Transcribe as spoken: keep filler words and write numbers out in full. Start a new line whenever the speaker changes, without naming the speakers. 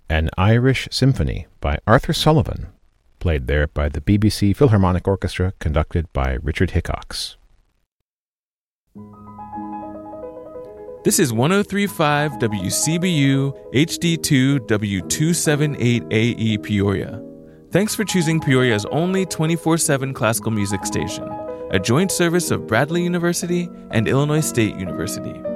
An Irish Symphony by Arthur Sullivan, played there by the B B C Philharmonic Orchestra, conducted by Richard Hickox.
This is one oh three point five W C B U H D two W two seventy-eight A E Peoria. Thanks for choosing Peoria's only twenty-four seven classical music station, a joint service of Bradley University and Illinois State University.